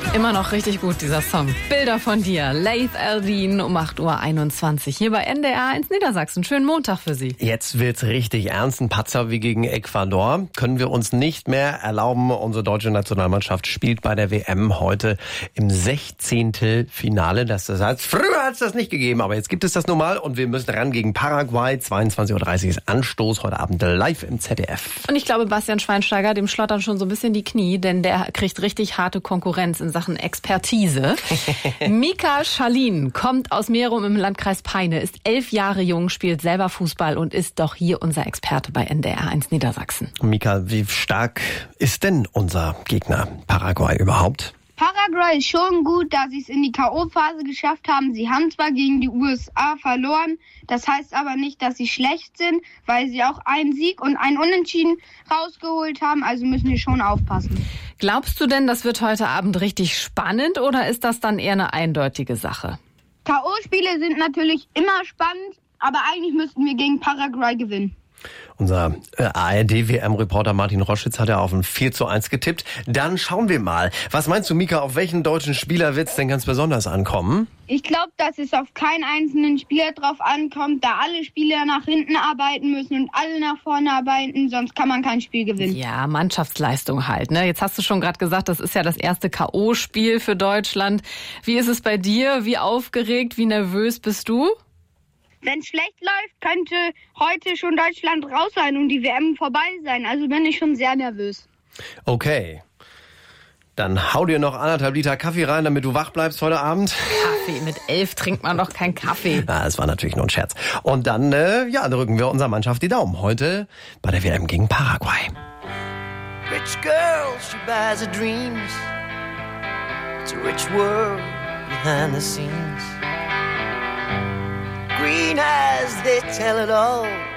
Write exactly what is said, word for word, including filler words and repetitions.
Immer noch richtig gut, dieser Song. Bilder von dir, Laith Al-Deen um acht Uhr einundzwanzig hier bei N D R eins Niedersachsen. Schönen Montag für Sie. Jetzt wird's richtig ernst. Ein Patzer wie gegen Ecuador können wir uns nicht mehr erlauben. Unsere deutsche Nationalmannschaft spielt bei der W M heute im Sechzehntelfinale. Das heißt, früher hat es das nicht gegeben, aber jetzt gibt es das nun mal und wir müssen ran gegen Paraguay. zweiundzwanzig Uhr dreißig ist Anstoß heute Abend live im Z D F. Und ich glaube, Bastian Schweinsteiger, dem schlottern schon so ein bisschen die Knie, denn der kriegt richtig harte Konkurrenz in Sachen Expertise. Mika Schalin kommt aus Merum im Landkreis Peine, ist elf Jahre jung, spielt selber Fußball und ist doch hier unser Experte bei N D R eins Niedersachsen. Mika, wie stark ist denn unser Gegner Paraguay überhaupt? Paraguay ist schon gut, da sie es in die K O-Phase geschafft haben. Sie haben zwar gegen die U S A verloren, das heißt aber nicht, dass sie schlecht sind, weil sie auch einen Sieg und einen Unentschieden rausgeholt haben, also müssen wir schon aufpassen. Glaubst du denn, das wird heute Abend richtig spannend oder ist das dann eher eine eindeutige Sache? K O-Spiele sind natürlich immer spannend, aber eigentlich müssten wir gegen Paraguay gewinnen. Unser äh, A R D-W M-Reporter Martin Roschitz hat ja auf ein vier zu eins getippt. Dann schauen wir mal. Was meinst du, Mika, auf welchen deutschen Spieler wird's denn ganz besonders ankommen? Ich glaube, dass es auf keinen einzelnen Spieler drauf ankommt, da alle Spieler nach hinten arbeiten müssen und alle nach vorne arbeiten, sonst kann man kein Spiel gewinnen. Ja, Mannschaftsleistung halt, ne? Jetzt hast du schon gerade gesagt, das ist ja das erste K O-Spiel für Deutschland. Wie ist es bei dir? Wie aufgeregt, wie nervös bist du? Wenn es schlecht läuft, könnte heute schon Deutschland raus sein und die W M vorbei sein. Also bin ich schon sehr nervös. Okay. Dann hau dir noch anderthalb Liter Kaffee rein, damit du wach bleibst heute Abend. Kaffee, mit elf trinkt man doch keinen Kaffee. Ja, das war natürlich nur ein Scherz. Und dann, äh, ja, drücken wir unserer Mannschaft die Daumen. Heute bei der W M gegen Paraguay. Rich girl, she buys her dreams. It's a rich world behind the scenes. Green eyes, they tell it all.